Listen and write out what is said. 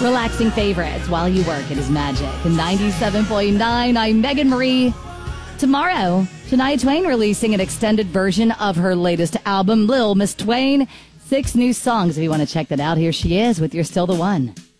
Relaxing favorites while you work. It is Magic. 97.9. I'm Megan Marie. Tomorrow, Shania Twain releasing an extended version of her latest album, Lil Miss Twain. 6 new songs. If you want to check that out, here she is with You're Still the One.